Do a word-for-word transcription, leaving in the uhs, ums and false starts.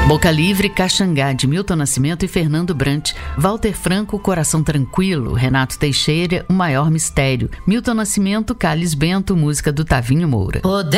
Boca Livre, Caxangá, de Milton Nascimento e Fernando Brant. Walter Franco, Coração Tranquilo. Renato Teixeira, O Maior Mistério. Milton Nascimento, Carlos Bento, música do Tavinho Moura. Poder